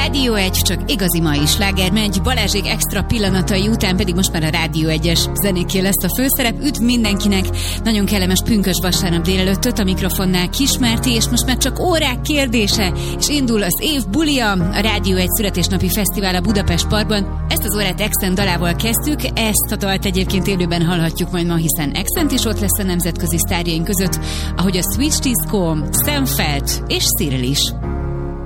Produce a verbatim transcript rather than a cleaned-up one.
Rádió egy, csak igazi mai sláger megy, Balázsék extra pillanatai után pedig most már a Rádió egyes zenéké lesz a főszerep. Üdv mindenkinek, nagyon kellemes pünkös vasárnap délelőttöt, a mikrofonnál Kismárti, és most már csak órák kérdése, és indul az év bulia, a Rádió egy születésnapi fesztivál a Budapest Parkban. Ezt az órát Exent dalával kezdtük, ezt a dalt egyébként élőben hallhatjuk majd ma, hiszen Exent is ott lesz a nemzetközi sztárjaink között, ahogy a Switch Disco, Sam Felt és Cyril is.